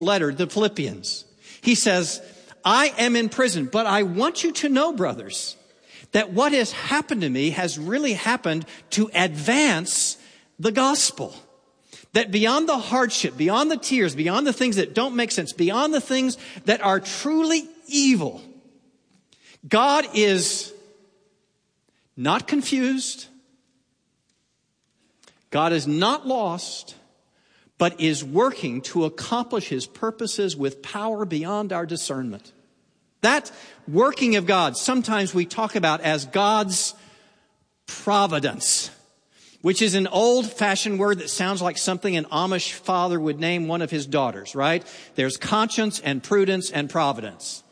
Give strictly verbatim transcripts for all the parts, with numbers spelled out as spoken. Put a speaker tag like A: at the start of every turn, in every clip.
A: letter, the Philippians. He says, I am in prison, but I want you to know, brothers, that what has happened to me has really happened to advance the gospel. That beyond the hardship, beyond the tears, beyond the things that don't make sense, beyond the things that are truly evil, God is not confused. God is not lost, but is working to accomplish his purposes with power beyond our discernment. That working of God, sometimes we talk about as God's providence, which is an old-fashioned word that sounds like something an Amish father would name one of his daughters, right? There's conscience and prudence and providence.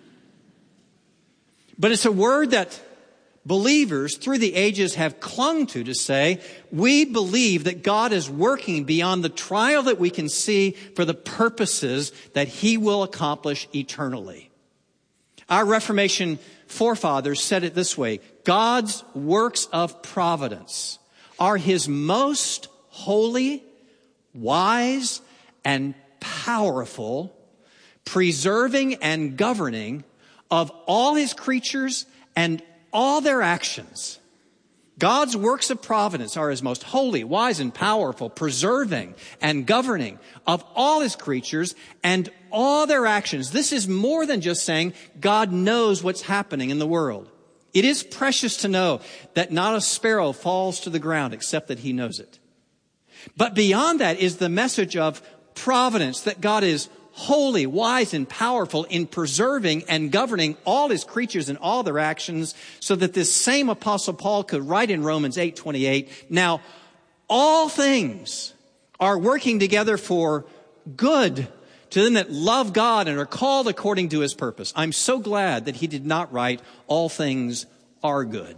A: But it's a word that believers through the ages have clung to to say, we believe that God is working beyond the trial that we can see for the purposes that he will accomplish eternally. Our Reformation forefathers said it this way: God's works of providence are his most holy, wise, and powerful, preserving and governing of all his creatures and all their actions. God's works of providence are his most holy, wise, and powerful, preserving and governing of all his creatures and all their actions. This is more than just saying God knows what's happening in the world. It is precious to know that not a sparrow falls to the ground except that he knows it. But beyond that is the message of providence, that God is holy, wise, and powerful in preserving and governing all his creatures and all their actions, so that this same Apostle Paul could write in Romans eight twenty-eight, now all things are working together for good to them that love God and are called according to his purpose. I'm so glad that he did not write all things are good.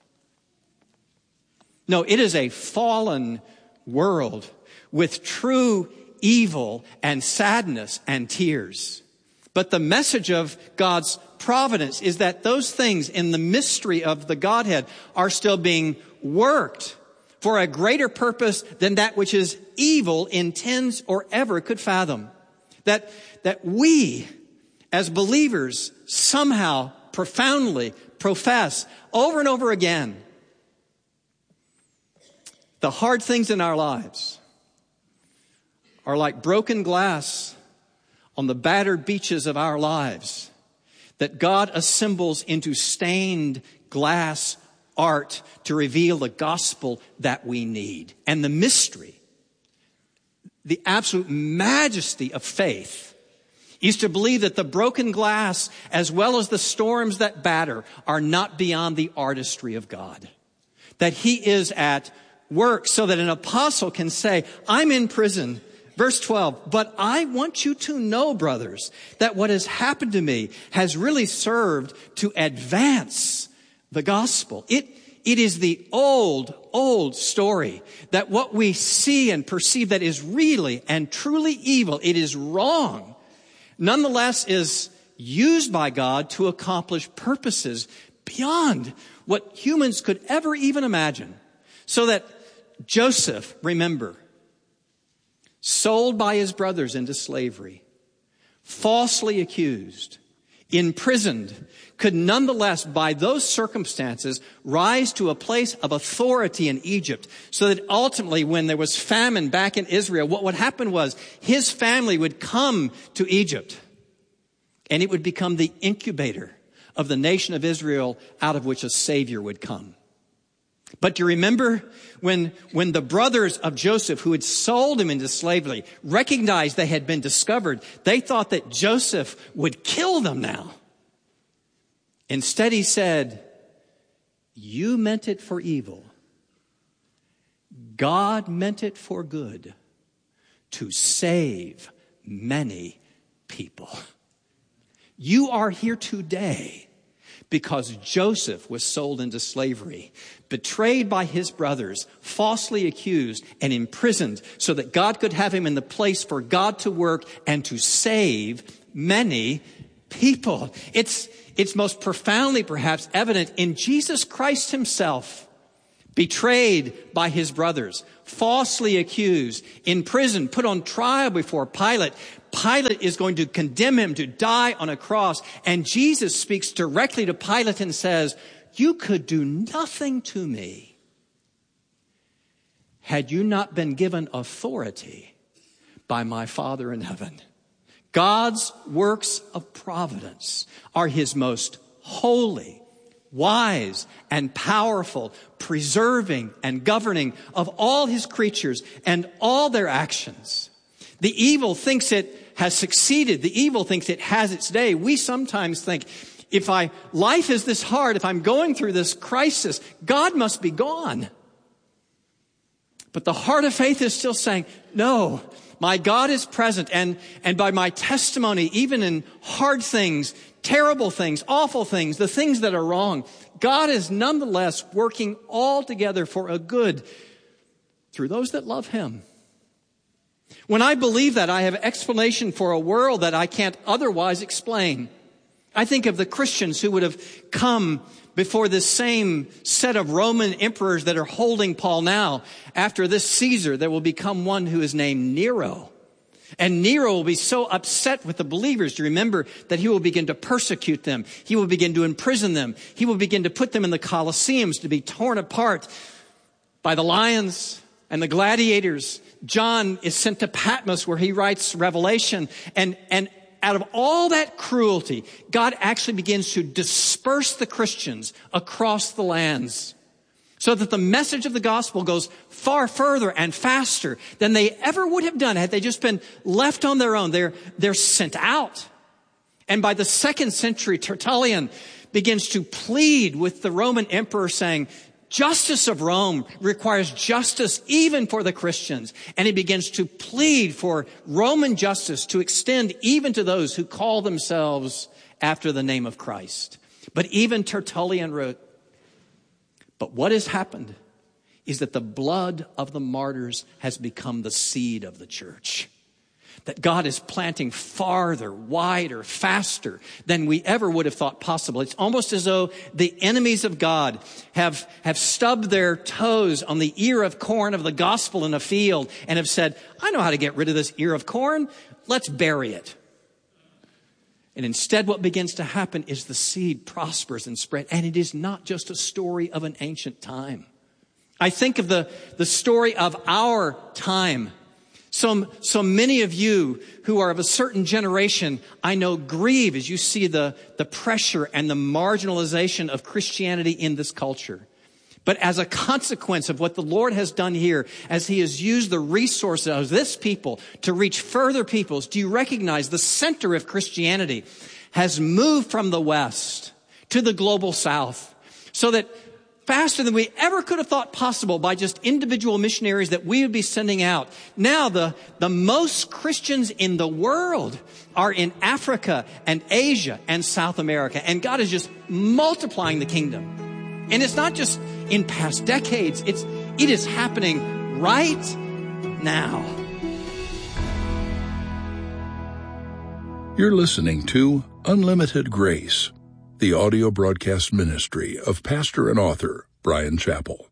A: No, it is a fallen world with true evil and sadness and tears. But the message of God's providence is that those things in the mystery of the Godhead are still being worked for a greater purpose than that which is evil intends or ever could fathom. That, that we, as believers, somehow profoundly profess over and over again the hard things in our lives are like broken glass on the battered beaches of our lives that God assembles into stained glass art to reveal the gospel that we need. And the mystery, the absolute majesty of faith is to believe that the broken glass as well as the storms that batter are not beyond the artistry of God. That he is at work so that an apostle can say, I'm in prison. Verse twelve, but I want you to know, brothers, that what has happened to me has really served to advance the gospel. It, it is the old, old story that what we see and perceive that is really and truly evil, it is wrong, nonetheless is used by God to accomplish purposes beyond what humans could ever even imagine. So that Joseph, remember, sold by his brothers into slavery, falsely accused, imprisoned, could nonetheless, by those circumstances, rise to a place of authority in Egypt, so that ultimately, when there was famine back in Israel, what would happen was his family would come to Egypt, and it would become the incubator of the nation of Israel, out of which a Savior would come. But do you remember when, when the brothers of Joseph, who had sold him into slavery, recognized they had been discovered, they thought that Joseph would kill them now. Instead, he said, you meant it for evil. God meant it for good, to save many people. You are here today because Joseph was sold into slavery, betrayed by his brothers, falsely accused and imprisoned so that God could have him in the place for God to work and to save many people. It's, it's most profoundly perhaps evident in Jesus Christ himself, betrayed by his brothers, falsely accused, in prison, put on trial before Pilate, Pilate is going to condemn him to die on a cross. And Jesus speaks directly to Pilate and says, you could do nothing to me had you not been given authority by my Father in heaven. God's works of providence are his most holy, wise, and powerful, preserving and governing of all his creatures and all their actions. The evil thinks it has succeeded. The evil thinks it has its day. We sometimes think, if I, life is this hard, if I'm going through this crisis, God must be gone. But the heart of faith is still saying, no, my God is present. And, and by my testimony, even in hard things, terrible things, awful things, the things that are wrong, God is nonetheless working all together for a good through those that love him. When I believe that, I have explanation for a world that I can't otherwise explain. I think of the Christians who would have come before this same set of Roman emperors that are holding Paul now. After this Caesar, there will become one who is named Nero. And Nero will be so upset with the believers. Do you remember that he will begin to persecute them? He will begin to imprison them. He will begin to put them in the Colosseums to be torn apart by the lions and the gladiators. John is sent to Patmos where he writes Revelation. And, and out of all that cruelty, God actually begins to disperse the Christians across the lands so that the message of the gospel goes far further and faster than they ever would have done had they just been left on their own. They're, they're sent out. And by the second century, Tertullian begins to plead with the Roman emperor saying, justice of Rome requires justice even for the Christians. And he begins to plead for Roman justice to extend even to those who call themselves after the name of Christ. But even Tertullian wrote, but what has happened is that the blood of the martyrs has become the seed of the church. That God is planting farther, wider, faster than we ever would have thought possible. It's almost as though the enemies of God have, have stubbed their toes on the ear of corn of the gospel in a field and have said, I know how to get rid of this ear of corn. Let's bury it. And instead what begins to happen is the seed prospers and spreads. And it is not just a story of an ancient time. I think of the, the story of our time. So, so many of you who are of a certain generation, I know, grieve as you see the, the pressure and the marginalization of Christianity in this culture. But as a consequence of what the Lord has done here, as he has used the resources of this people to reach further peoples, do you recognize the center of Christianity has moved from the West to the global South so that faster than we ever could have thought possible by just individual missionaries that we would be sending out. Now the, the most Christians in the world are in Africa and Asia and South America. And God is just multiplying the kingdom. And it's not just in past decades. It's, it is happening right now.
B: You're listening to Unlimited Grace, the audio broadcast ministry of pastor and author Bryan Chapell.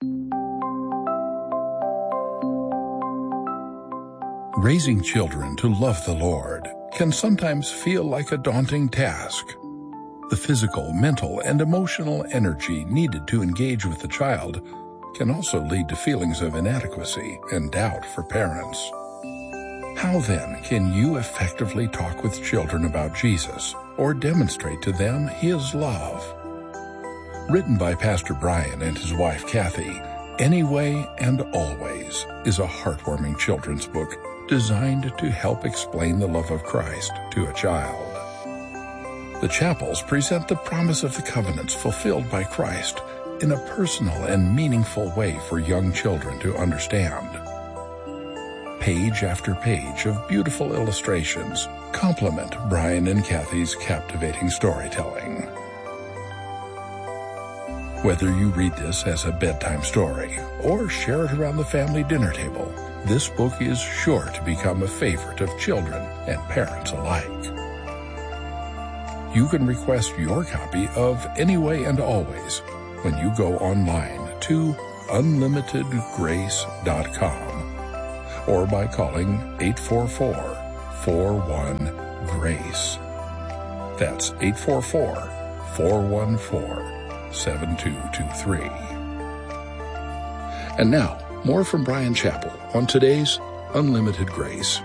B: Raising children to love the Lord can sometimes feel like a daunting task. The physical, mental, and emotional energy needed to engage with the child can also lead to feelings of inadequacy and doubt for parents. How then can you effectively talk with children about Jesus or demonstrate to them his love? Written by Pastor Bryan and his wife Kathy, Anyway and Always is a heartwarming children's book designed to help explain the love of Christ to a child. The Chapells present the promise of the covenants fulfilled by Christ in a personal and meaningful way for young children to understand. Page after page of beautiful illustrations complement Bryan and Kathy's captivating storytelling. Whether you read this as a bedtime story or share it around the family dinner table, this book is sure to become a favorite of children and parents alike. You can request your copy of Anyway and Always when you go online to unlimited grace dot com or by calling eight four four, four one GRACE. That's eight four four, four one four, seven two two three. And now, more from Bryan Chapell on today's Unlimited Grace.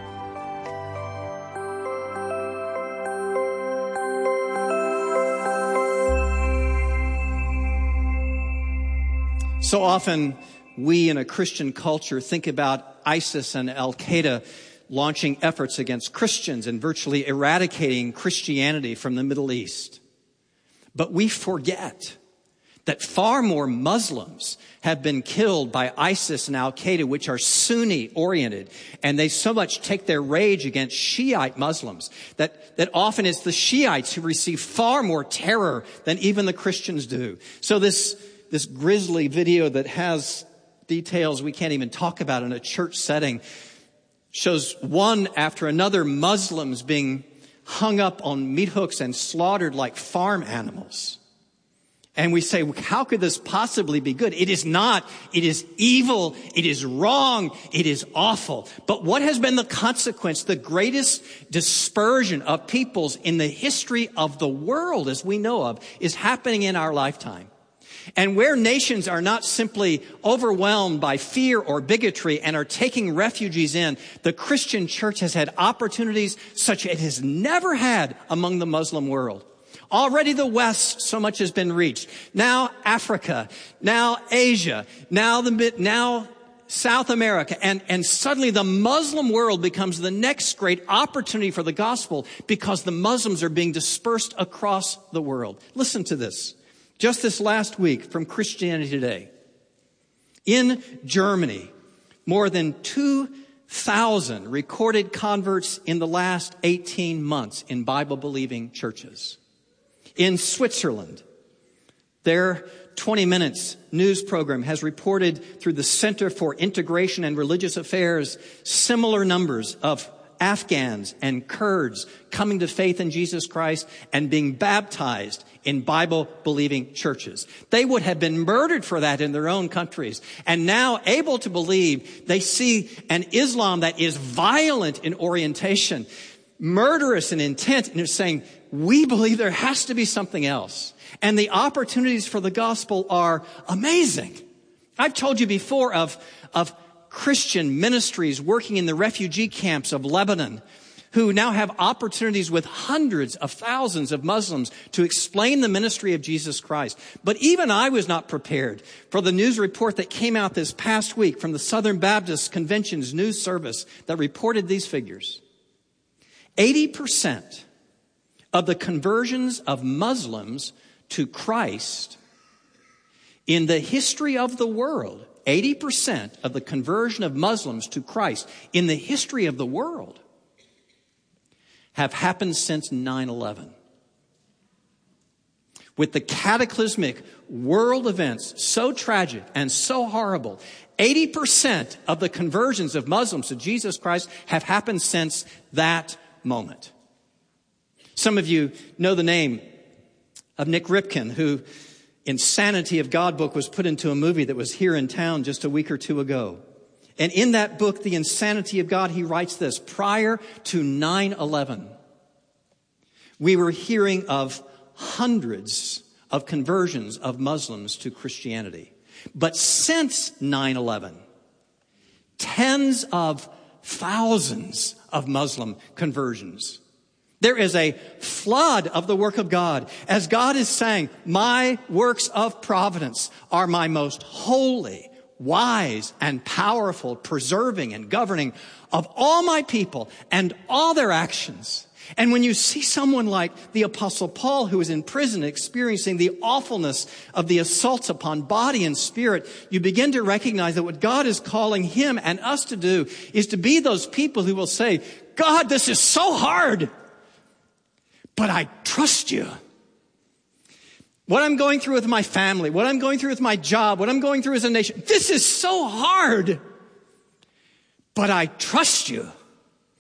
A: So often, we in a Christian culture think about ISIS and Al-Qaeda launching efforts against Christians and virtually eradicating Christianity from the Middle East. But we forget that far more Muslims have been killed by ISIS and Al-Qaeda, which are Sunni-oriented, and they so much take their rage against Shiite Muslims that, that often it's the Shiites who receive far more terror than even the Christians do. So this, this grisly video that has details we can't even talk about in a church setting shows one after another Muslims being hung up on meat hooks and slaughtered like farm animals. And we say, how could this possibly be good? It is not. It is evil. It is wrong. It is awful. But what has been the consequence? The greatest dispersion of peoples in the history of the world, as we know of, is happening in our lifetime. And where nations are not simply overwhelmed by fear or bigotry and are taking refugees in, the Christian church has had opportunities such as it has never had among the Muslim world. Already the West, so much has been reached. Now Africa, now Asia, now the now South America, and, and suddenly the Muslim world becomes the next great opportunity for the gospel because the Muslims are being dispersed across the world. Listen to this. Just this last week from Christianity Today. In Germany, more than two thousand recorded converts in the last eighteen months in Bible-believing churches. In Switzerland, their twenty minutes news program has reported through the Center for Integration and Religious Affairs similar numbers of Afghans and Kurds coming to faith in Jesus Christ and being baptized in Bible-believing churches. They would have been murdered for that in their own countries. And now, able to believe, they see an Islam that is violent in orientation, murderous in intent, and they're saying, we believe there has to be something else. And the opportunities for the gospel are amazing. I've told you before of, of Christian ministries working in the refugee camps of Lebanon, who now have opportunities with hundreds of thousands of Muslims to explain the ministry of Jesus Christ. But even I was not prepared for the news report that came out this past week from the Southern Baptist Convention's news service that reported these figures. eighty percent of the conversions of Muslims to Christ in the history of the world, eighty percent of the conversion of Muslims to Christ in the history of the world have happened since nine eleven. With the cataclysmic world events so tragic and so horrible, eighty percent of the conversions of Muslims to Jesus Christ have happened since that moment. Some of you know the name of Nick Ripken, who Insanity of God book was put into a movie that was here in town just a week or two ago. And in that book, The Insanity of God, he writes this: prior to nine eleven, we were hearing of hundreds of conversions of Muslims to Christianity. But since nine eleven, tens of thousands of Muslim conversions. There is a flood of the work of God, as God is saying, my works of providence are my most holy, wise, and powerful preserving and governing of all my people and all their actions. And when you see someone like the Apostle Paul, who is in prison experiencing the awfulness of the assaults upon body and spirit, you begin to recognize that what God is calling him and us to do is to be those people who will say, God, this is so hard, but I trust you. What I'm going through with my family, what I'm going through with my job, what I'm going through as a nation, this is so hard, but I trust you.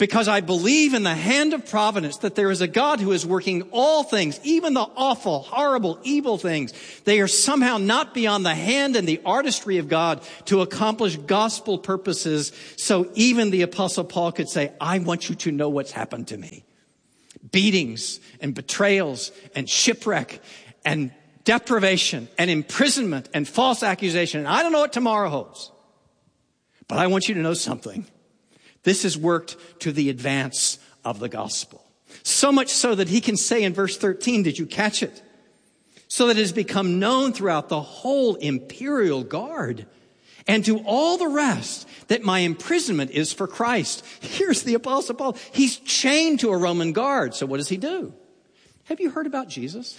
A: Because I believe in the hand of providence, that there is a God who is working all things, even the awful, horrible, evil things. They are somehow not beyond the hand and the artistry of God to accomplish gospel purposes. So even the Apostle Paul could say, I want you to know what's happened to me. Beatings and betrayals and shipwreck and deprivation and imprisonment and false accusation. And I don't know what tomorrow holds. But I want you to know something. This has worked to the advance of the gospel. So much so that he can say in verse thirteen, did you catch it? So that it has become known throughout the whole imperial guard and to all the rest that my imprisonment is for Christ. Here's the Apostle Paul. He's chained to a Roman guard. So what does he do? Have you heard about Jesus?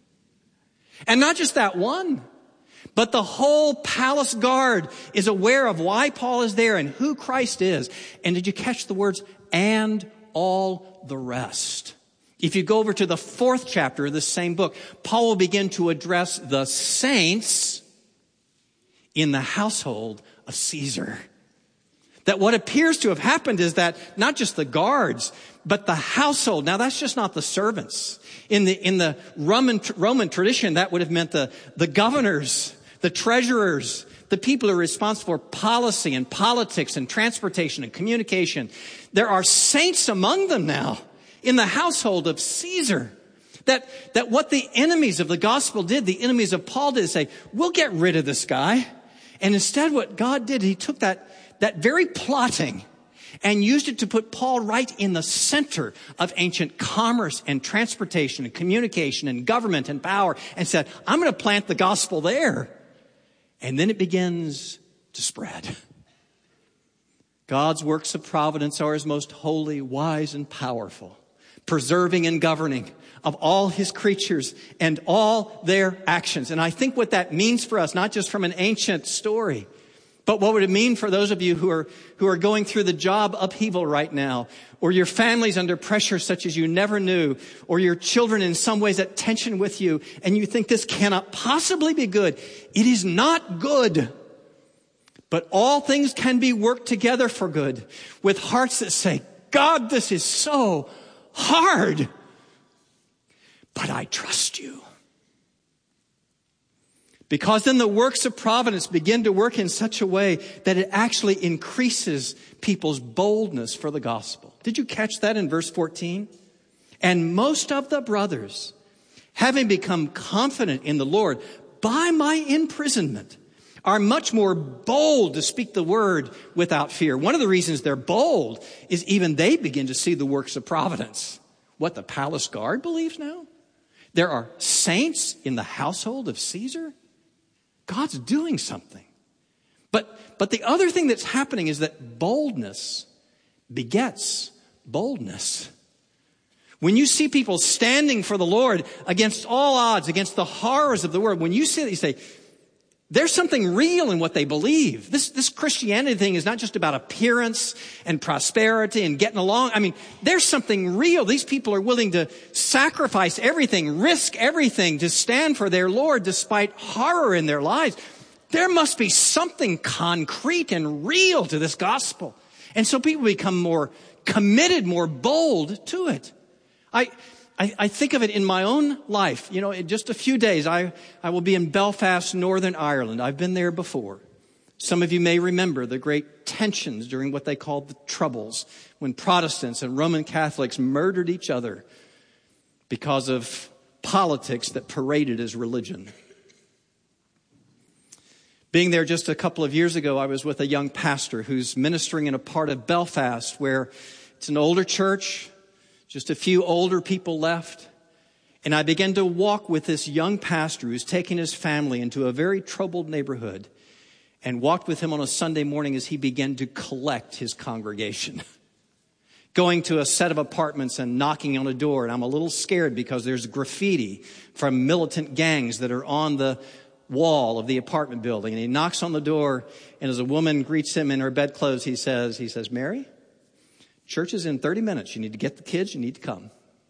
A: And not just that one, but the whole palace guard is aware of why Paul is there and who Christ is. And did you catch the words, and all the rest? If you go over to the fourth chapter of this same book, Paul will begin to address the saints in the household of Caesar. That what appears to have happened is that not just the guards, but the household. Now that's just not the servants. In the, in the Roman, Roman tradition, that would have meant the, the governors, the treasurers, the people who are responsible for policy and politics and transportation and communication. There are saints among them now in the household of Caesar. That, that what the enemies of the gospel did, the enemies of Paul did, say, we'll get rid of this guy. And instead what God did, he took that, that very plotting and used it to put Paul right in the center of ancient commerce and transportation and communication and government and power, and said, I'm going to plant the gospel there. And then it begins to spread. God's works of providence are his most holy, wise, and powerful, preserving and governing of all his creatures and all their actions. And I think what that means for us, not just from an ancient story, but what would it mean for those of you who are who are going through the job upheaval right now, or your family's under pressure such as you never knew, or your children in some ways at tension with you, and you think this cannot possibly be good. It is not good. But all things can be worked together for good, with hearts that say, God, this is so hard, but I trust you. Because then the works of providence begin to work in such a way that it actually increases people's boldness for the gospel. Did you catch that in verse fourteen? And most of the brothers, having become confident in the Lord by my imprisonment, are much more bold to speak the word without fear. One of the reasons they're bold is even they begin to see the works of providence. What the palace guard believes now? There are saints in the household of Caesar? God's doing something. But, but the other thing that's happening is that boldness begets boldness. When you see people standing for the Lord against all odds, against the horrors of the world, when you see that, you say, there's something real in what they believe. This, this Christianity thing is not just about appearance and prosperity and getting along. I mean, there's something real. These people are willing to sacrifice everything, risk everything to stand for their Lord despite horror in their lives. There must be something concrete and real to this gospel. And so people become more committed, more bold to it. I, I, I think of it in my own life. You know, in just a few days, I, I will be in Belfast, Northern Ireland. I've been there before. Some of you may remember the great tensions during what they called the Troubles, when Protestants and Roman Catholics murdered each other because of politics that paraded as religion. Being there just a couple of years ago, I was with a young pastor who's ministering in a part of Belfast where it's an older church, just a few older people left. And I began to walk with this young pastor who's taking his family into a very troubled neighborhood, and walked with him on a Sunday morning as he began to collect his congregation. Going to a set of apartments and knocking on a door. And I'm a little scared because there's graffiti from militant gangs that are on the wall of the apartment building. And he knocks on the door, and as a woman greets him in her bedclothes, he says, he says, Mary, church is in thirty minutes. You need to get the kids. You need to come.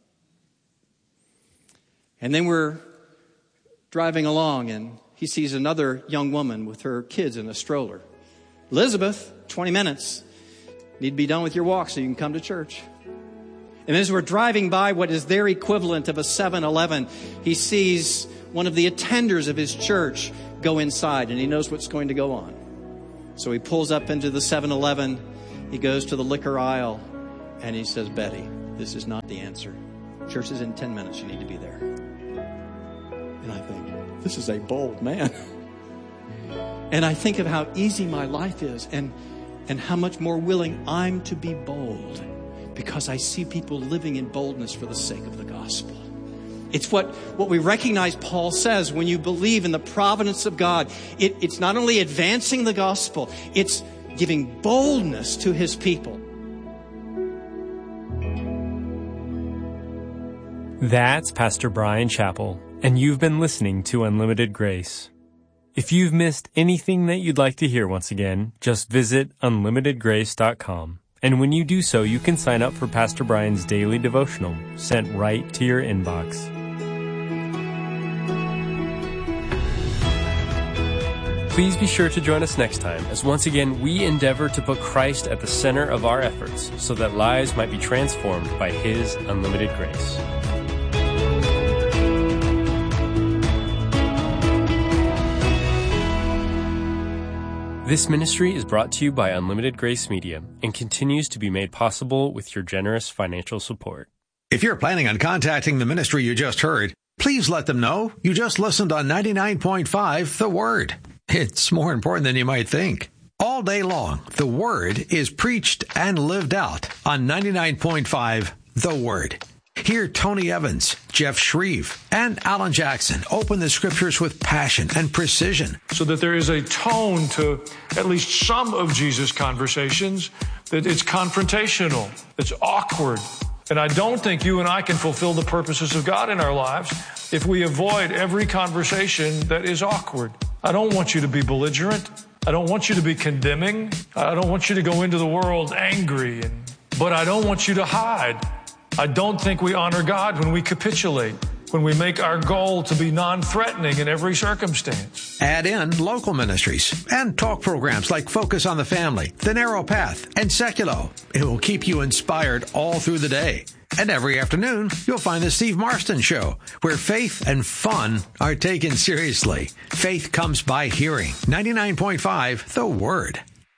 A: And then we're driving along, and he sees another young woman with her kids in a stroller. Elizabeth, twenty minutes. need to be done with your walk so you can come to church. And as we're driving by what is their equivalent of a seven eleven, he sees one of the attenders of his church go inside, and he knows what's going to go on. So he pulls up into the seven eleven, he goes to the liquor aisle, and he says, Betty, this is not the answer. Church is in ten minutes, you need to be there. And I think, this is a bold man. And I think of how easy my life is, and, and how much more willing I'm to be bold, because I see people living in boldness for the sake of the gospel. It's what, what we recognize Paul says when you believe in the providence of God. It, it's not only advancing the gospel, it's giving boldness to his people.
C: That's Pastor Bryan Chapell, and you've been listening to Unlimited Grace. If you've missed anything that you'd like to hear once again, just visit unlimited grace dot com. And when you do so, you can sign up for Pastor Bryan's daily devotional, sent right to your inbox. Please be sure to join us next time, as once again we endeavor to put Christ at the center of our efforts so that lives might be transformed by His unlimited grace. This ministry is brought to you by Unlimited Grace Media and continues to be made possible with your generous financial support.
D: If you're planning on contacting the ministry you just heard, please let them know you just listened on ninety-nine point five The Word. It's more important than you might think. All day long, the Word is preached and lived out on ninety-nine point five The Word. Hear Tony Evans, Jeff Shreve, and Alan Jackson open the scriptures with passion and precision.
E: So that there is a tone to at least some of Jesus' conversations that it's confrontational, it's awkward. And I don't think you and I can fulfill the purposes of God in our lives if we avoid every conversation that is awkward. I don't want you to be belligerent. I don't want you to be condemning. I don't want you to go into the world angry, and, but I don't want you to hide. I don't think we honor God when we capitulate, when we make our goal to be non-threatening in every circumstance.
D: Add in local ministries and talk programs like Focus on the Family, The Narrow Path, and Seculo. It will keep you inspired all through the day. And every afternoon, you'll find the Steve Marston Show, where faith and fun are taken seriously. Faith comes by hearing. ninety-nine point five The Word.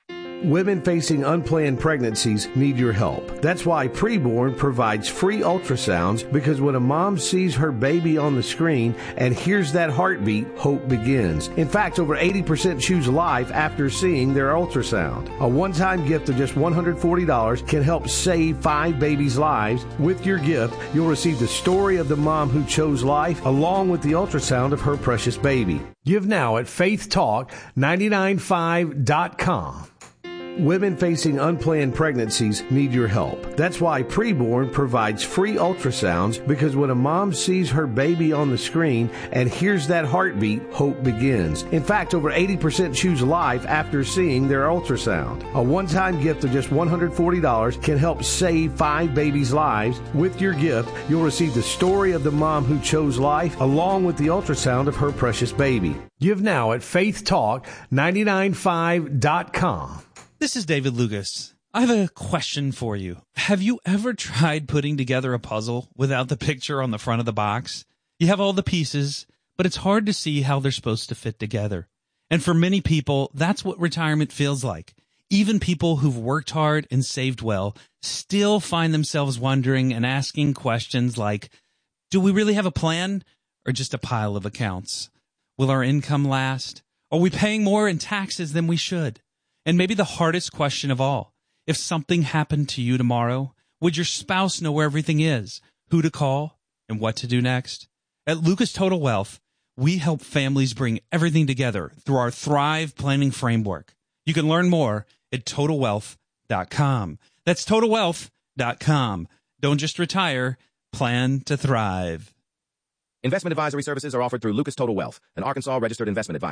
F: Women facing unplanned pregnancies need your help. That's why Preborn provides free ultrasounds, because when a mom sees her baby on the screen and hears that heartbeat, hope begins. In fact, over eighty percent choose life after seeing their ultrasound. A one-time gift of just one hundred forty dollars can help save five babies' lives. With your gift, you'll receive the story of the mom who chose life, along with the ultrasound of her precious baby. Give now at faith talk nine nine five dot com. Women facing unplanned pregnancies need your help. That's why Preborn provides free ultrasounds, because when a mom sees her baby on the screen and hears that heartbeat, hope begins. In fact, over eighty percent choose life after seeing their ultrasound. A one-time gift of just one hundred forty dollars can help save five babies' lives. With your gift, you'll receive the story of the mom who chose life, along with the ultrasound of her precious baby. Give now at faith talk nine nine five dot com.
G: This is David Lucas. I have a question for you. Have you ever tried putting together a puzzle without the picture on the front of the box? You have all the pieces, but it's hard to see how they're supposed to fit together. And for many people, that's what retirement feels like. Even people who've worked hard and saved well still find themselves wondering and asking questions like, do we really have a plan, or just a pile of accounts? Will our income last? Are we paying more in taxes than we should? And maybe the hardest question of all, if something happened to you tomorrow, would your spouse know where everything is, who to call, and what to do next? At Lucas Total Wealth, we help families bring everything together through our Thrive Planning Framework. You can learn more at total wealth dot com. That's total wealth dot com. Don't just retire, plan to thrive.
H: Investment advisory services are offered through Lucas Total Wealth, an Arkansas registered investment advisor.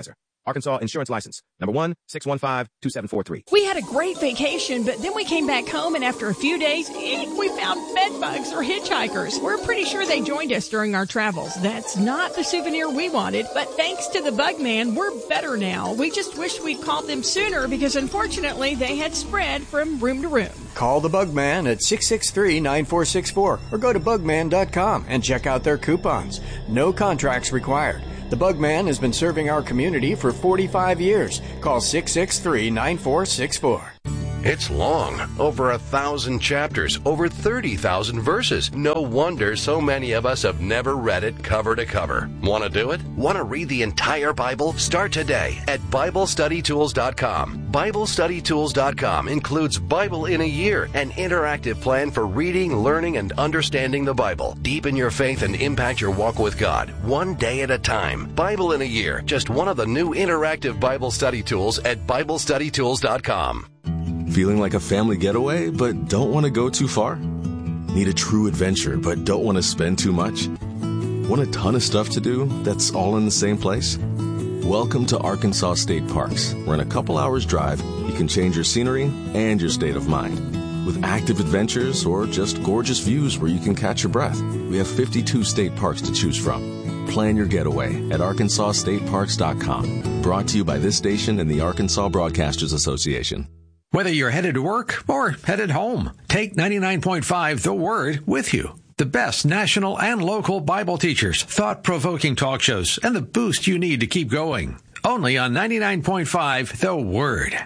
H: Arkansas Insurance License. Number one, six one five, two seven four three.
I: We had a great vacation, but then we came back home, and after a few days, we found bed bugs or hitchhikers. We're pretty sure they joined us during our travels. That's not the souvenir we wanted, but thanks to the Bug Man, we're better now. We just wish we'd called them sooner because unfortunately they had spread from room to room.
J: Call the Bug Man at six six three, nine four six four or go to bugman dot com and check out their coupons. No contracts required. The Bug Man has been serving our community for forty-five years. Call six six three, nine four six four.
K: It's long, over a thousand chapters, over thirty thousand verses. No wonder so many of us have never read it cover to cover. Want to do it? Want to read the entire Bible? Start today at Bible Study Tools dot com. Bible Study Tools dot com includes Bible in a Year, an interactive plan for reading, learning, and understanding the Bible. Deepen your faith and impact your walk with God, one day at a time. Bible in a Year, just one of the new interactive Bible study tools at Bible Study Tools dot com.
L: Feeling like a family getaway, but don't want to go too far? Need a true adventure, but don't want to spend too much? Want a ton of stuff to do that's all in the same place? Welcome to Arkansas State Parks, where in a couple hours drive, you can change your scenery and your state of mind. With active adventures or just gorgeous views where you can catch your breath, we have fifty-two state parks to choose from. Plan your getaway at arkansas state parks dot com. Brought to you by this station and the Arkansas Broadcasters Association.
D: Whether you're headed to work or headed home, take ninety-nine point five The Word with you. The best national and local Bible teachers, thought-provoking talk shows, and the boost you need to keep going. Only on ninety-nine point five The Word.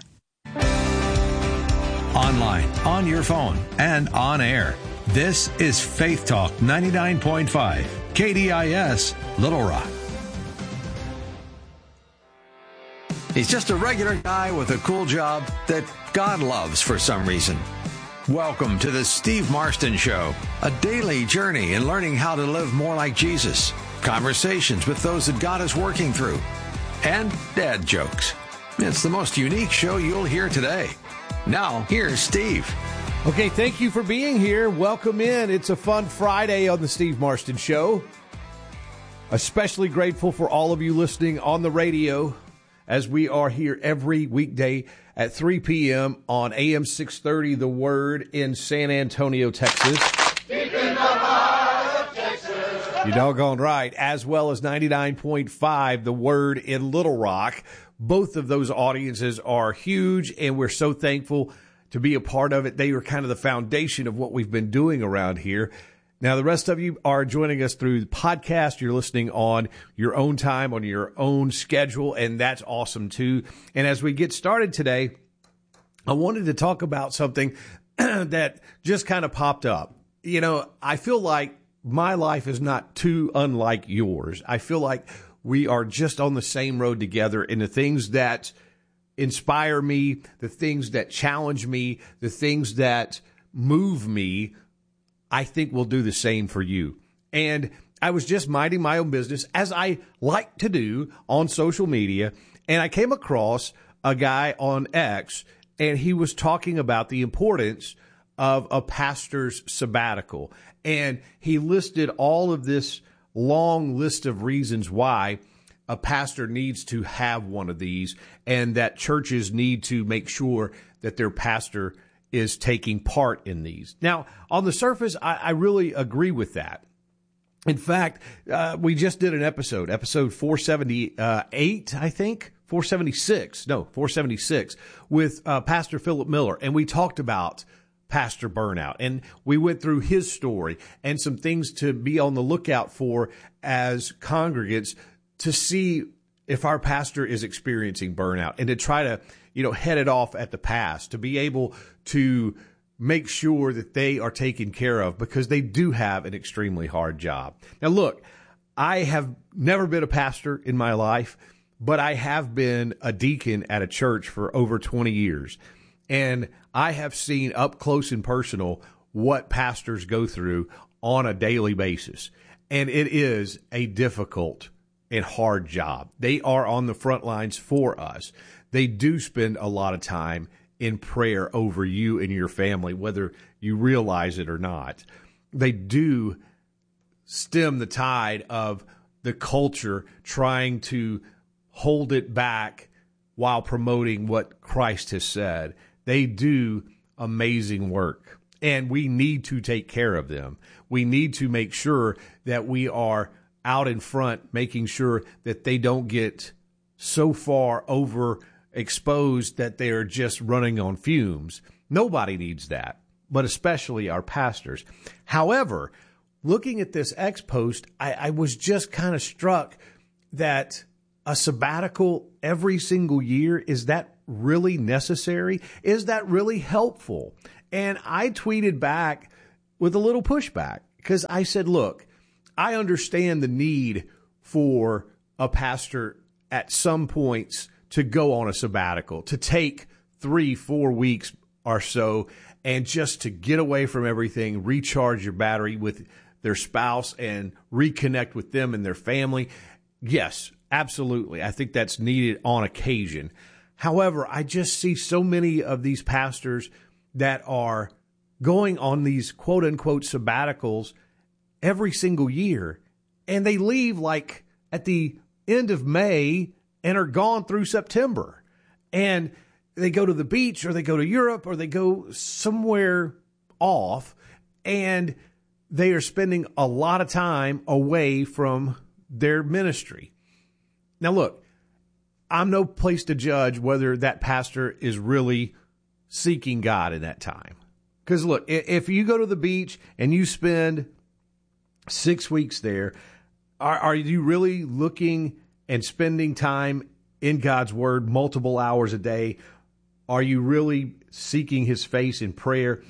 D: Online, on your phone, and on air. This is Faith Talk ninety-nine point five, K D I S, Little Rock. He's just a regular guy with a cool job that God loves for some reason. Welcome to the Steve Marston Show, a daily journey in learning how to live more like Jesus, conversations with those that God is working through, and dad jokes. It's the most unique show you'll hear today. Now, here's Steve.
F: Okay, thank you for being here. Welcome in. It's a fun Friday on the Steve Marston Show. Especially grateful for all of you listening on the radio, as we are here every weekday at three p.m. on A M six thirty, The Word in San Antonio, Texas. Deep in the heart of Texas. You're doggone right. As well as ninety-nine point five, The Word in Little Rock. Both of those audiences are huge, and we're so thankful to be a part of it. They are kind of the foundation of what we've been doing around here. Now, the rest of you are joining us through the podcast. You're listening on your own time, on your own schedule, and that's awesome, too. And as we get started today, I wanted to talk about something that just kind of popped up. You know, I feel like my life is not too unlike yours. I feel like we are just on the same road together, and the things that inspire me, the things that challenge me, the things that move me, I think will do the same for you. And I was just minding my own business, as I like to do on social media, and I came across a guy on X, and he was talking about the importance of a pastor's sabbatical. And he listed all of this long list of reasons why a pastor needs to have one of these, and that churches need to make sure that their pastor is taking part in these. Now, on the surface, I, I really agree with that. In fact, uh, we just did an episode, episode four seventy-eight, I think, four seventy-six, no, four seventy-six, with uh, Pastor Philip Miller, and we talked about pastor burnout, and we went through his story and some things to be on the lookout for as congregants to see if our pastor is experiencing burnout, and to try to, you know, head it off at the pass, to be able to make sure that they are taken care of, because they do have an extremely hard job. Now, look, I have never been a pastor in my life, but I have been a deacon at a church for over twenty years. And I have seen up close and personal what pastors go through on a daily basis. And it is a difficult and hard job. They are on the front lines for us. They do spend a lot of time in prayer over you and your family, whether you realize it or not. They do stem the tide of the culture trying to hold it back while promoting what Christ has said. They do amazing work, and we need to take care of them. We need to make sure that we are out in front, making sure that they don't get so far overexposed that they are just running on fumes. Nobody needs that, but especially our pastors. However, looking at this ex post, I, I was just kind of struck that a sabbatical every single year, is that really necessary? Is that really helpful? And I tweeted back with a little pushback because I said, look, I understand the need for a pastor at some points to go on a sabbatical, to take three, four weeks or so, and just to get away from everything, recharge your battery with their spouse and reconnect with them and their family. Yes, absolutely. I think that's needed on occasion. However, I just see so many of these pastors that are going on these quote unquote sabbaticals every single year, and they leave like at the end of May and are gone through September. And they go to the beach, or they go to Europe, or they go somewhere off, and they are spending a lot of time away from their ministry. Now, look, I'm no place to judge whether that pastor is really seeking God in that time. Because, look, if you go to the beach and you spend six weeks there, are, are you really looking and spending time in God's Word multiple hours a day? Are you really seeking His face in prayer,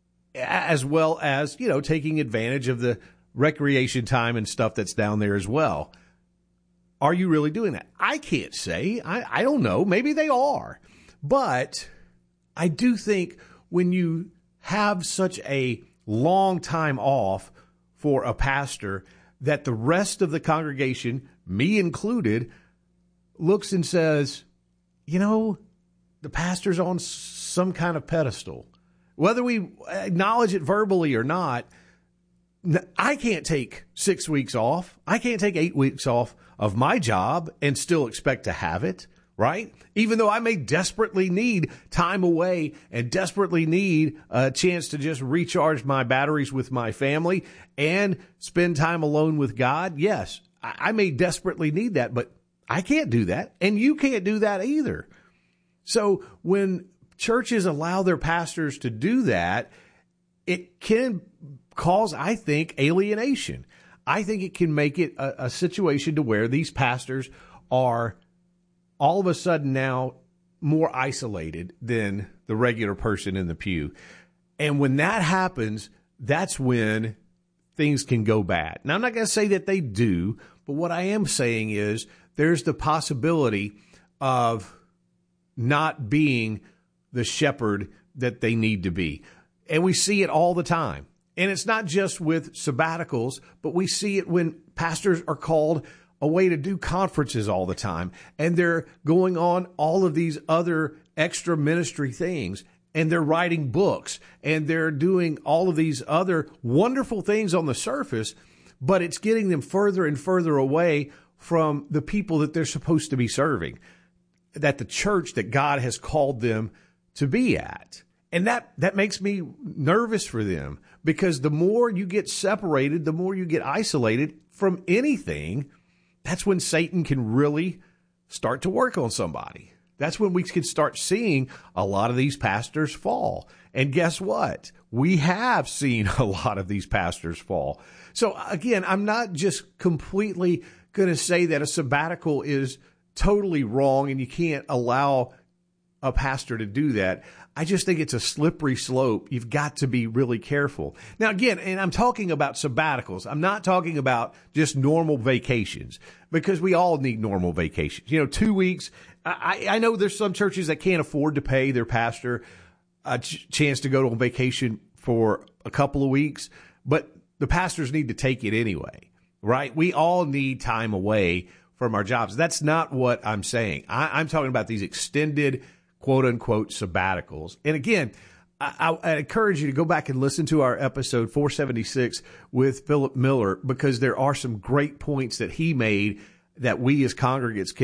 F: as well as, you know, taking advantage of the recreation time and stuff that's down there as well? Are you really doing that? I can't say. I, I don't know. Maybe they are. But I do think when you have such a long time off for a pastor, that the rest of the congregation, me included, looks and says, you know, the pastor's on some kind of pedestal. Whether we acknowledge it verbally or not, I can't take six weeks off. I can't take eight weeks off of my job and still expect to have it, right? Even though I may desperately need time away and desperately need a chance to just recharge my batteries with my family and spend time alone with God. Yes, I may desperately need that, but I can't do that. And you can't do that either. So when churches allow their pastors to do that, it can cause, I think, alienation. I think it can make it a, a situation to where these pastors are all of a sudden now more isolated than the regular person in the pew. And when that happens, that's when things can go bad. Now, I'm not going to say that they do, but what I am saying is there's the possibility of not being the shepherd that they need to be. And we see it all the time. And it's not just with sabbaticals, but we see it when pastors are called away to do conferences all the time. And they're going on all of these other extra ministry things. And they're writing books. And they're doing all of these other wonderful things on the surface. But it's getting them further and further away from the people that they're supposed to be serving, that the church that God has called them to be at. And that, that makes me nervous for them, because the more you get separated, the more you get isolated from anything, that's when Satan can really start to work on somebody. That's when we can start seeing a lot of these pastors fall. And guess what? We have seen a lot of these pastors fall. So again, I'm not just completely going to say that a sabbatical is totally wrong and you can't allow a pastor to do that. I just think it's a slippery slope. You've got to be really careful. Now, again, and I'm talking about sabbaticals. I'm not talking about just normal vacations, because we all need normal vacations. You know, two weeks. I, I know there's some churches that can't afford to pay their pastor a ch- chance to go on vacation for a couple of weeks, but the pastors need to take it anyway, right? We all need time away from our jobs. That's not what I'm saying. I, I'm talking about these extended quote unquote sabbaticals. And again, I, I encourage you to go back and listen to our episode four seventy-six with Philip Miller, because there are some great points that he made that we as congregants can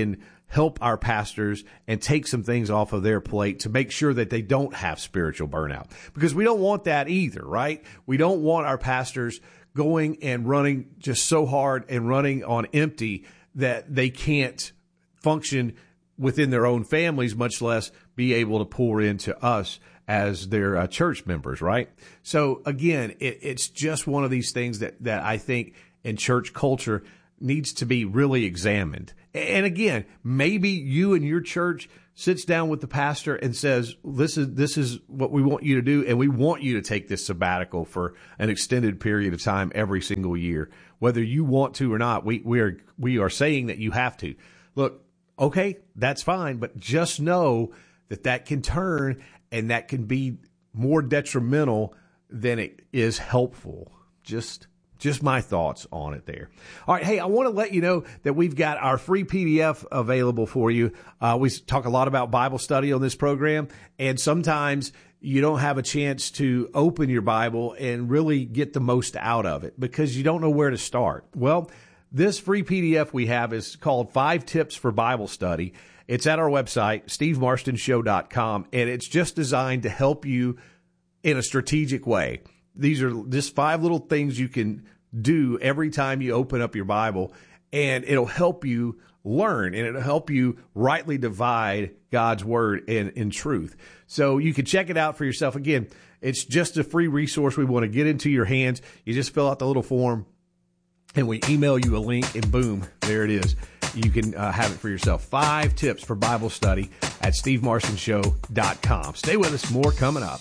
F: help our pastors and take some things off of their plate to make sure that they don't have spiritual burnout. Because we don't want that either, right? We don't want our pastors going and running just so hard and running on empty that they can't function within their own families, much less be able to pour into us as their uh, church members, right? So again, it, it's just one of these things that, that I think in church culture needs to be really examined. And again, maybe you and your church sits down with the pastor and says, this is, this is what we want you to do. And we want you to take this sabbatical for an extended period of time every single year, whether you want to or not. We, we are, we are saying that you have to. Look, okay, that's fine. But just know that that can turn and that can be more detrimental than it is helpful. Just Just my thoughts on it there. All right. Hey, I want to let you know that we've got our free P D F available for you. Uh, we talk a lot about Bible study on this program, and sometimes you don't have a chance to open your Bible and really get the most out of it because you don't know where to start. Well, this free P D F we have is called Five Tips for Bible Study. It's at our website, steve marston show dot com, and it's just designed to help you in a strategic way. These are just five little things you can do every time you open up your Bible, and it'll help you learn, and it'll help you rightly divide God's word in, in truth. So you can check it out for yourself. Again, it's just a free resource we want to get into your hands. You just fill out the little form, and we email you a link, and boom, there it is. You can uh, have it for yourself. Five tips for Bible study at steve marston show dot com. Stay with us. More coming up.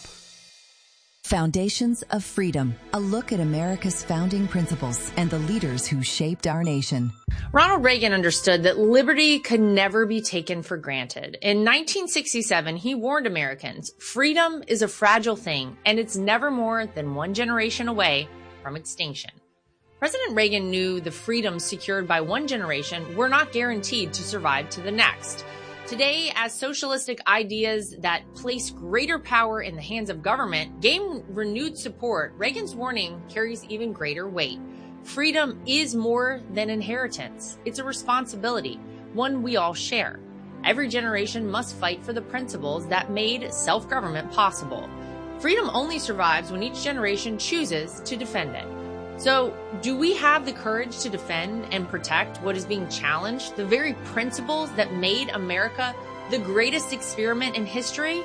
M: Foundations of Freedom, a look at America's founding principles and the leaders who shaped our nation.
N: Ronald Reagan understood that liberty could never be taken for granted. In nineteen sixty-seven, he warned Americans, freedom is a fragile thing, and it's never more than one generation away from extinction. President Reagan knew the freedoms secured by one generation were not guaranteed to survive to the next. Today, as socialistic ideas that place greater power in the hands of government gain renewed support, Reagan's warning carries even greater weight. Freedom is more than inheritance. It's a responsibility, one we all share. Every generation must fight for the principles that made self-government possible. Freedom only survives when each generation chooses to defend it. So, do we have the courage to defend and protect what is being challenged, the very principles that made America the greatest experiment in history?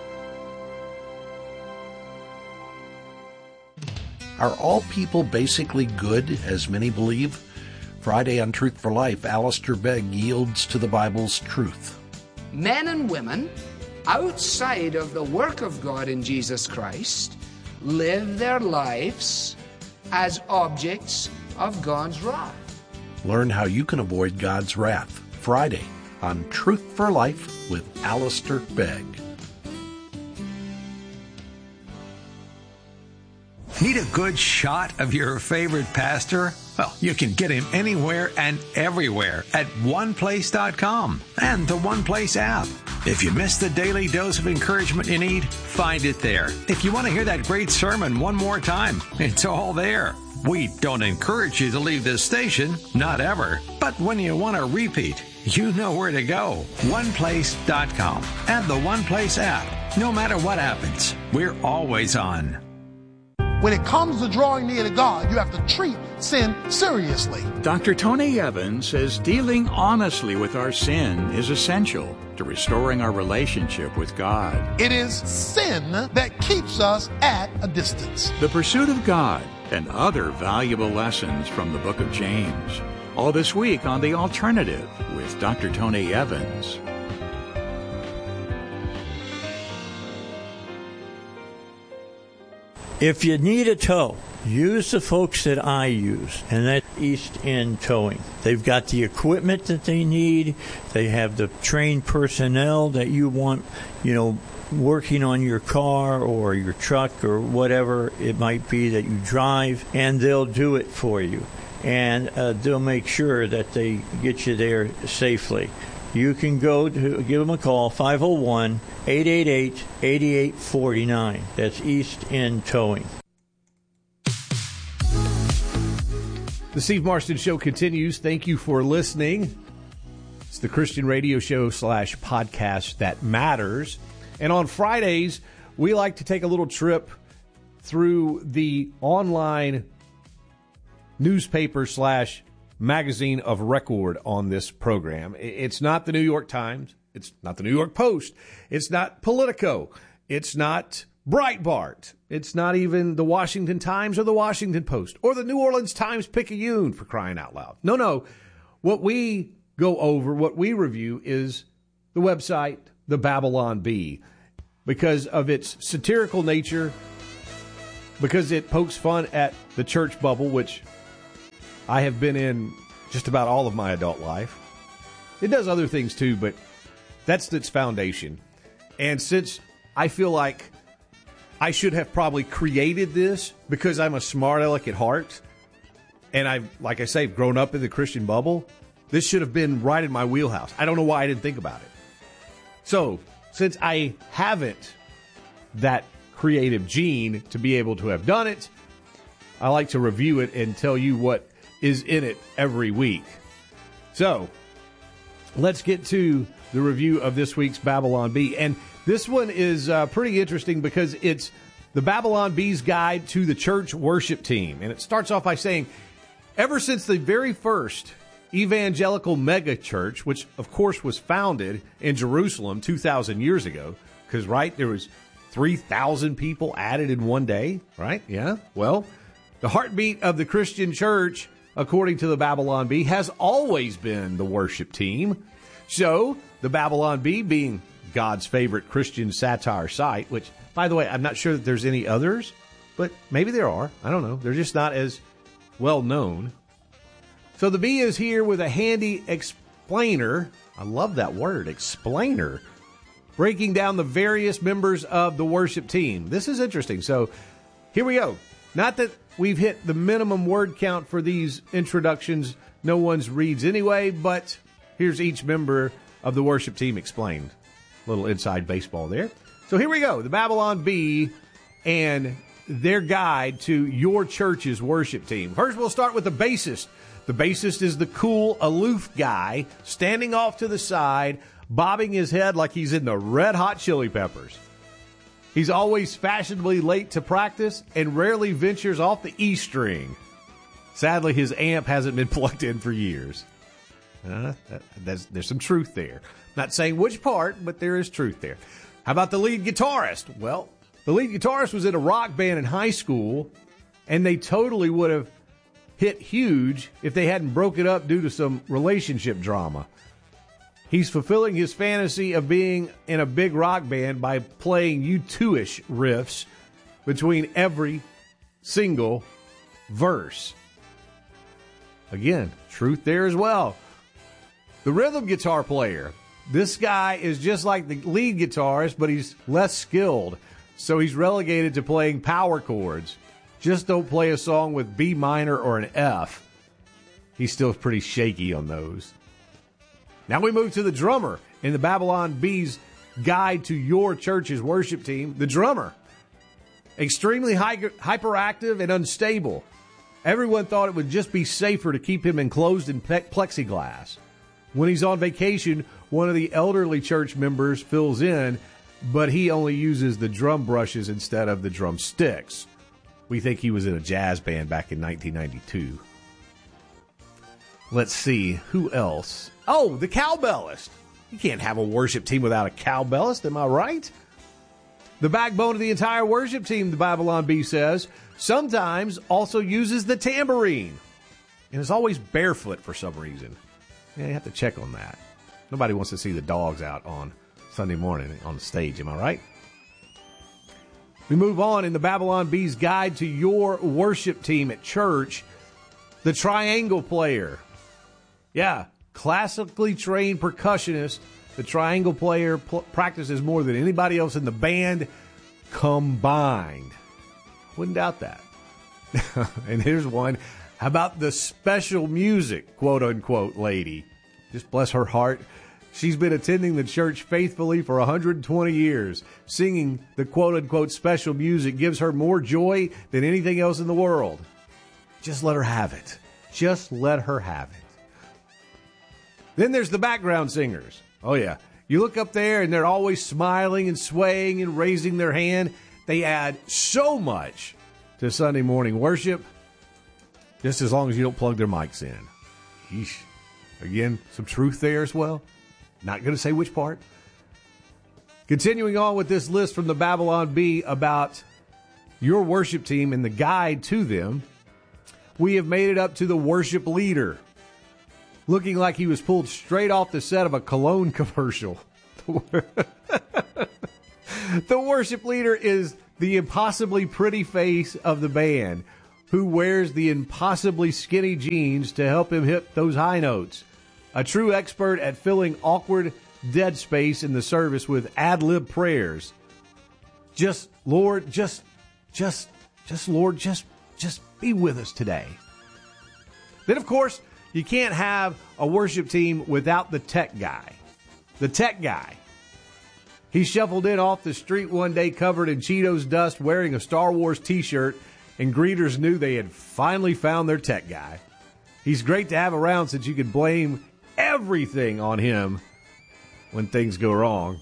O: Are all people basically good, as many believe? Friday on Truth for Life, Alistair Begg yields to the Bible's truth.
P: Men and women, outside of the work of God in Jesus Christ, live their lives as objects of God's wrath.
O: Learn how you can avoid God's wrath. Friday on Truth for Life with Alistair Begg.
D: Need a good shot of your favorite pastor? Well, you can get him anywhere and everywhere at one place dot com and the One Place app. If you missed the daily dose of encouragement you need, find it there. If you want to hear that great sermon one more time, it's all there. We don't encourage you to leave this station, not ever. But when you want to repeat, you know where to go. one place dot com and the One Place app. No matter what happens, we're always on.
Q: When it comes to drawing near to God, you have to treat sin seriously.
R: Doctor Tony Evans says dealing honestly with our sin is essential to restoring our relationship with God.
Q: It is sin that keeps us at a distance.
R: The pursuit of God and other valuable lessons from the book of James. All this week on The Alternative with Doctor Tony Evans.
S: If you need a tow, use the folks that I use, and that's East End Towing. They've got the equipment that they need. They have the trained personnel that you want, you know, working on your car or your truck or whatever it might be that you drive, and they'll do it for you. And uh, they'll make sure that they get you there safely. You can go to give them a call, five oh one, eight eight eight, eight eight four nine. That's East End Towing.
F: The Steve Marston Show continues. Thank you for listening. the Christian radio show slash podcast that matters. And on Fridays, we like to take a little trip through the online newspaper slash magazine of record on this program. It's not the New York Times. It's not the New York Post. It's not Politico. It's not Breitbart. It's not even the Washington Times or the Washington Post or the New Orleans Times-Picayune, for crying out loud. No, no. What we go over, what we review is the website, the Babylon Bee, because of its satirical nature, because it pokes fun at the church bubble, which I have been in just about all of my adult life. It does other things too, but that's its foundation. And since I feel like I should have probably created this because I'm a smart aleck at heart, and I've, like I say, grown up in the Christian bubble, this should have been right in my wheelhouse. I don't know why I didn't think about it. So, since I haven't that creative gene to be able to have done it, I like to review it and tell you what is in it every week. So, let's get to the review of this week's Babylon Bee. And this one is uh, pretty interesting because it's the Babylon Bee's Guide to the Church Worship Team. And it starts off by saying, ever since the very first evangelical mega church, which of course was founded in Jerusalem two thousand years ago, because, right, there was three thousand people added in one day, right? Yeah. Well, the heartbeat of the Christian church, according to the Babylon Bee, has always been the worship team. So, the Babylon Bee, being God's favorite Christian satire site, which, by the way, I'm not sure that there's any others, but maybe there are. I don't know. They're just not as well known. So the Bee is here with a handy explainer. I love that word, explainer, breaking down the various members of the worship team. This is interesting. So here we go. Not that we've hit the minimum word count for these introductions. No one's reads anyway, but here's each member of the worship team explained. A little inside baseball there. So here we go. The Babylon Bee and their guide to your church's worship team. First, we'll start with the bassist. The bassist is the cool, aloof guy standing off to the side, bobbing his head like he's in the Red Hot Chili Peppers. He's always fashionably late to practice and rarely ventures off the E string. Sadly, his amp hasn't been plugged in for years. Uh, that, that's, there's some truth there. Not saying which part, but there is truth there. How about the lead guitarist? Well, the lead guitarist was in a rock band in high school, and they totally would have hit huge if they hadn't broke it up due to some relationship drama. He's fulfilling his fantasy of being in a big rock band by playing U two-ish riffs between every single verse. Again, truth there as well. The rhythm guitar player. This guy is just like the lead guitarist, but he's less skilled. So he's relegated to playing power chords. Just don't play a song with B minor or an F. He's still pretty shaky on those. Now we move to the drummer in the Babylon Bee's Guide to Your Church's Worship Team. The drummer. Extremely hyperactive and unstable. Everyone thought it would just be safer to keep him enclosed in plexiglass. When he's on vacation, one of the elderly church members fills in, but he only uses the drum brushes instead of the drumsticks. We think he was in a jazz band back in nineteen ninety-two. Let's see, who else? Oh, the cowbellist. You can't have a worship team without a cowbellist, am I right? The backbone of the entire worship team, the Babylon Bee says, sometimes also uses the tambourine. And is always barefoot for some reason. Yeah, you have to check on that. Nobody wants to see the dogs out on Sunday morning on the stage, am I right? We move on in the Babylon Bee's Guide to Your Worship Team at Church. The triangle player. Yeah, classically trained percussionist. The triangle player pl- practices more than anybody else in the band combined. Wouldn't doubt that. And here's one. How about the special music, quote unquote, lady? Just bless her heart. She's been attending the church faithfully for one hundred twenty years. Singing the quote-unquote special music gives her more joy than anything else in the world. Just let her have it. Just let her have it. Then there's the background singers. Oh, yeah. You look up there, and they're always smiling and swaying and raising their hand. They add so much to Sunday morning worship, just as long as you don't plug their mics in. Yeesh. Again, some truth there as well. Not going to say which part. Continuing on with this list from the Babylon Bee about your worship team and the guide to them, we have made it up to the worship leader, looking like he was pulled straight off the set of a cologne commercial. The worship leader is the impossibly pretty face of the band, who wears the impossibly skinny jeans to help him hit those high notes. A true expert at filling awkward dead space in the service with ad-lib prayers. Just, Lord, just, just, just, Lord, just, just be with us today. Then, of course, you can't have a worship team without the tech guy. The tech guy. He shuffled in off the street one day covered in Cheetos dust wearing a Star Wars t-shirt, and greeters knew they had finally found their tech guy. He's great to have around since you can blame everything on him when things go wrong.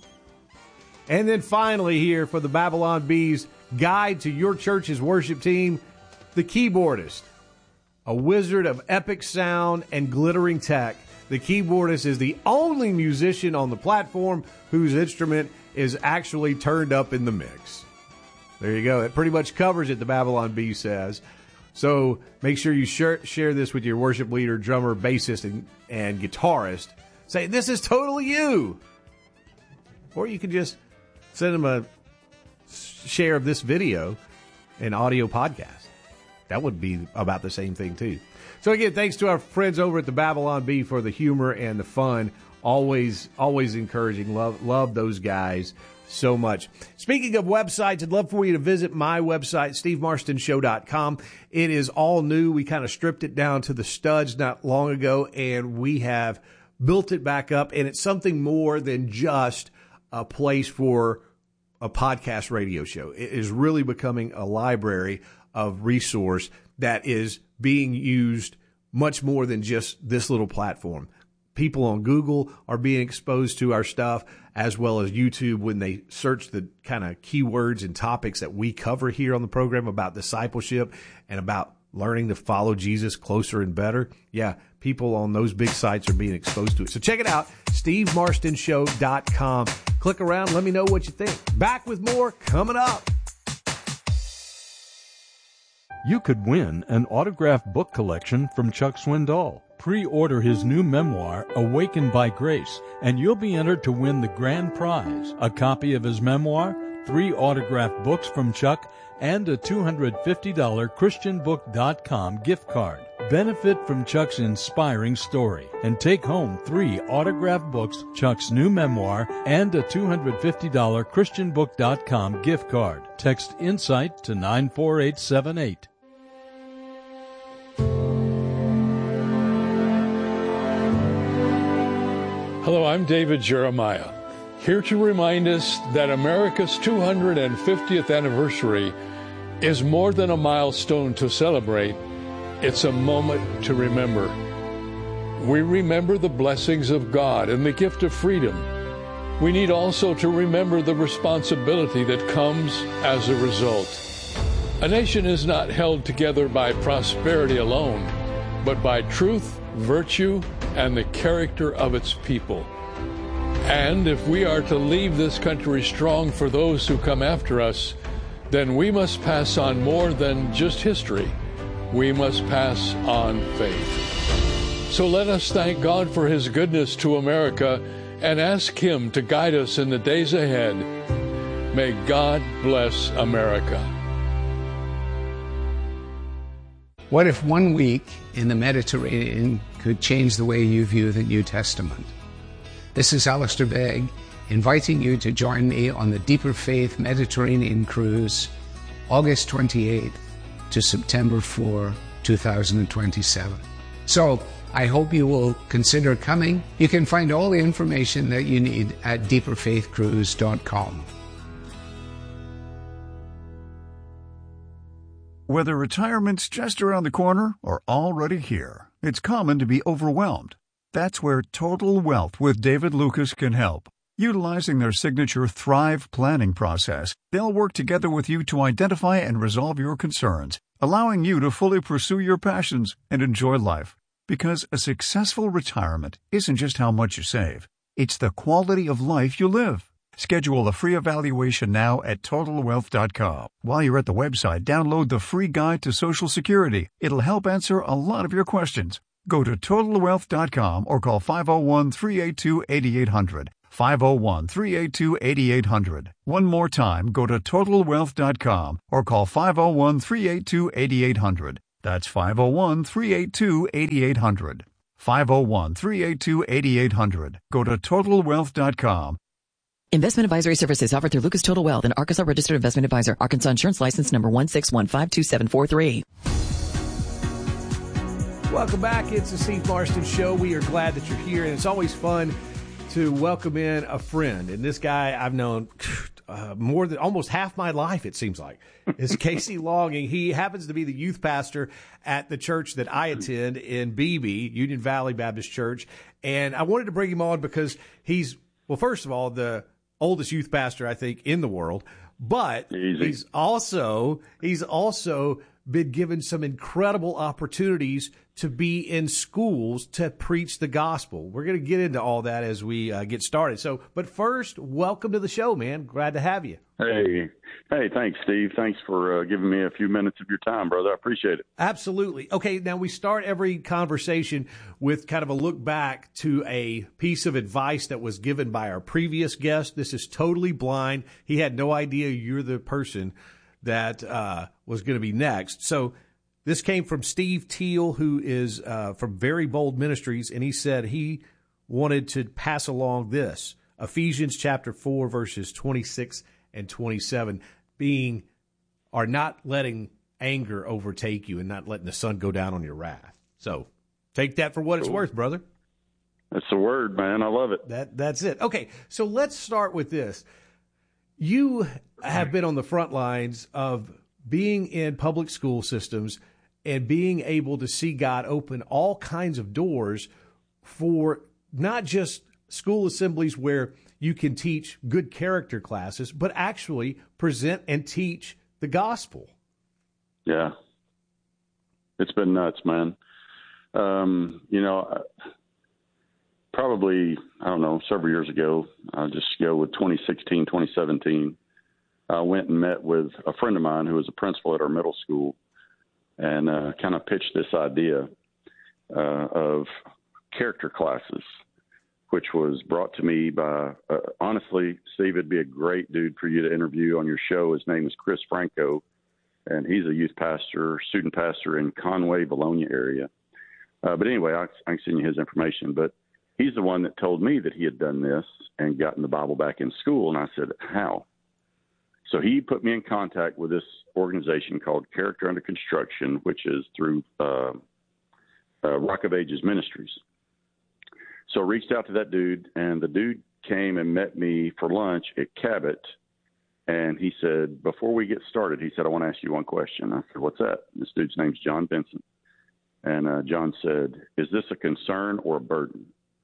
F: And then finally here for the Babylon Bees guide to your church's worship team, the keyboardist. A wizard of epic sound and glittering tech, the keyboardist is the only musician on the platform whose instrument is actually turned up in the mix. There you go. It pretty much covers it, the Babylon Bee says. So make sure you share, share this with your worship leader, drummer, bassist, and, and guitarist. Say, this is totally you. Or you can just send them a share of this video and audio podcast. That would be about the same thing, too. So, again, thanks to our friends over at the Babylon Bee for the humor and the fun. Always, always encouraging. Love, love those guys so much. Speaking of websites, I'd love for you to visit my website, steve marston show dot com. It is all new. We kind of stripped it down to the studs not long ago, and we have built it back up. And it's something more than just a place for a podcast radio show. It is really becoming a library of resource that is being used much more than just this little platform. People on Google are being exposed to our stuff, as well as YouTube when they search the kind of keywords and topics that we cover here on the program about discipleship and about learning to follow Jesus closer and better. Yeah, people on those big sites are being exposed to it. So check it out, steve marston show dot com. Click around, let me know what you think. Back with more coming up.
T: You could win an autographed book collection from Chuck Swindoll. Pre-order his new memoir, Awakened by Grace, and you'll be entered to win the grand prize, a copy of his memoir, three autographed books from Chuck, and a two hundred fifty dollars christian book dot com gift card. Benefit from Chuck's inspiring story and take home three autographed books, Chuck's new memoir, and a two hundred fifty dollars christian book dot com gift card. Text INSIGHT to nine four eight seven eight.
E: Hello, I'm David Jeremiah, here to remind us that America's two hundred fiftieth anniversary is more than a milestone to celebrate. It's a moment to remember. We remember the blessings of God and the gift of freedom. We need also to remember the responsibility that comes as a result. A nation is not held together by prosperity alone, but by truth, virtue, and the character of its people. And if we are to leave this country strong for those who come after us, then we must pass on more than just history. We must pass on faith. So let us thank God for His goodness to America and ask Him to guide us in the days ahead. May God bless America.
P: What if one week in the Mediterranean could change the way you view the New Testament? This is Alistair Begg, inviting you to join me on the Deeper Faith Mediterranean Cruise, August twenty-eighth to September fourth, two thousand twenty-seven. So, I hope you will consider coming. You can find all the information that you need at deeper faith cruise dot com.
U: Whether retirement's just around the corner or already here, it's common to be overwhelmed. That's where Total Wealth with David Lucas can help. Utilizing their signature Thrive planning process, they'll work together with you to identify and resolve your concerns, allowing you to fully pursue your passions and enjoy life. Because a successful retirement isn't just how much you save, it's the quality of life you live. Schedule a free evaluation now at total wealth dot com. While you're at the website, download the free guide to Social Security. It'll help answer a lot of your questions. Go to total wealth dot com or call five oh one, three eight two, eight eight hundred. five oh one, three eight two, eight eight hundred. One more time, go to total wealth dot com or call five oh one, three eight two, eight eight hundred. That's five oh one, three eight two, eight eight hundred. five oh one, three eight two, eight eight hundred. Go to total wealth dot com.
V: Investment advisory services offered through Lucas Total Wealth, an Arkansas registered investment advisor. Arkansas Insurance License number one six one five two seven four three.
F: Welcome back. It's the Steve Marston Show. We are glad that you're here, and it's always fun to welcome in a friend. And this guy I've known uh, more than almost half my life, it seems like, is Casey Longing. He happens to be the youth pastor at the church that I attend in Beebe, Union Valley Baptist Church. And I wanted to bring him on because he's, well, first of all, the oldest youth pastor, I think, in the world. But Easy. he's also he's also been given some incredible opportunities to be in schools to preach the gospel. We're going to get into all that as we uh, get started. So, but first, welcome to the show, man. Glad to have you.
W: Hey, hey, thanks, Steve. Thanks for uh, giving me a few minutes of your time, brother. I appreciate it.
F: Absolutely. Okay, now we start every conversation with kind of a look back to a piece of advice that was given by our previous guest. This is totally blind. He had no idea you're the person that uh, was going to be next. So this came from Steve Teal, who is uh, from Very Bold Ministries, and he said he wanted to pass along this, Ephesians chapter four, verses twenty-six and twenty-seven, being, are not letting anger overtake you and not letting the sun go down on your wrath. So take that for what cool. it's worth, brother.
W: That's the word, man. I love it.
F: That That's it. Okay, so let's start with this. You have been on the front lines of being in public school systems and being able to see God open all kinds of doors for not just school assemblies where you can teach good character classes, but actually present and teach the gospel.
W: Yeah. It's been nuts, man. Um, you know, probably, I don't know, several years ago, I'll just go with twenty sixteen, twenty seventeen. I went and met with a friend of mine who was a principal at our middle school and uh, kind of pitched this idea uh, of character classes, which was brought to me by, uh, honestly, Steve, it'd be a great dude for you to interview on your show. His name is Chris Franco, and he's a youth pastor, student pastor in Conway, Bologna area. Uh, but anyway, I, I can send you his information. But he's the one that told me that he had done this and gotten the Bible back in school. And I said, how? So he put me in contact with this organization called Character Under Construction, which is through uh, uh, Rock of Ages Ministries. So I reached out to that dude, and the dude came and met me for lunch at Cabot. And he said, before we get started, he said, I want to ask you one question. I said, what's that? This dude's name's John Benson. And uh, John said, is this a concern or a burden?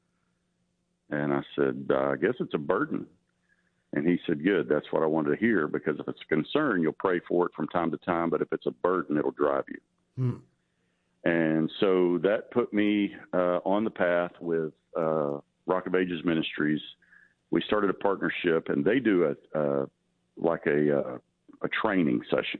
W: And I said, uh, I guess it's a burden. And he said, good, that's what I wanted to hear, because if it's a concern, you'll pray for it from time to time, but if it's a burden, it'll drive you. Hmm. And so that put me uh, on the path with uh, Rock of Ages Ministries. We started a partnership, and they do a uh, like a uh, a training session,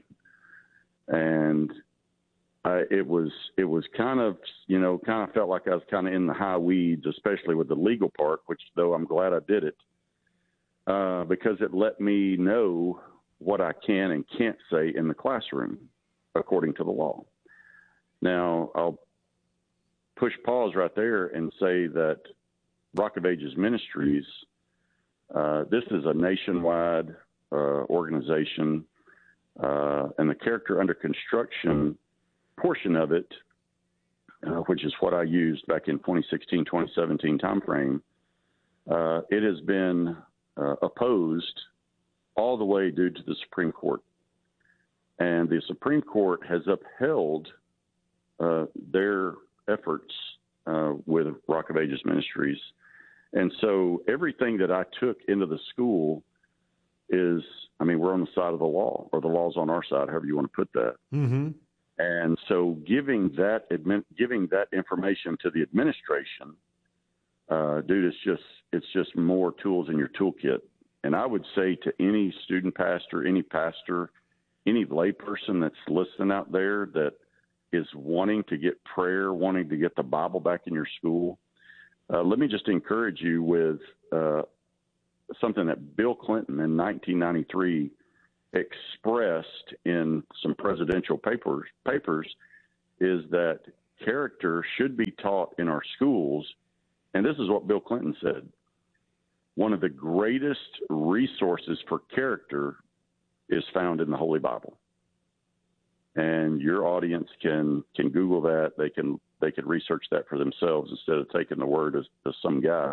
W: and I, it was it was kind of you know kind of felt like I was kind of in the high weeds, especially with the legal part, which though I'm glad I did it. Uh, because it let me know what I can and can't say in the classroom according to the law. Now, I'll push pause right there and say that Rock of Ages Ministries, uh, this is a nationwide uh, organization, uh, and the Character Under Construction portion of it, uh, which is what I used back in twenty sixteen, twenty seventeen timeframe, uh, it has been Uh, opposed all the way due to the Supreme Court. And the Supreme Court has upheld uh, their efforts uh, with Rock Rock of Ages Ministries. And so everything that I took into the school is, I mean, we're on the side of the law, or the law's on our side, however you want to put that.
F: Mm-hmm.
W: And so giving that admin, giving that information to the administration, uh, dude, it's just it's just more tools in your toolkit. And I would say to any student pastor, any pastor, any layperson that's listening out there that is wanting to get prayer, wanting to get the Bible back in your school, uh, let me just encourage you with uh, something that Bill Clinton in nineteen ninety-three expressed in some presidential papers, papers is that character should be taught in our schools. And this is what Bill Clinton said. One of the greatest resources for character is found in the Holy Bible. And your audience can, can Google that. They can, they can research that for themselves instead of taking the word of, of some guy.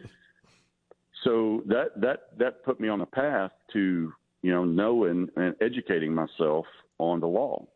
W: So that, that, that put me on a path to, you know, knowing and educating myself on the law.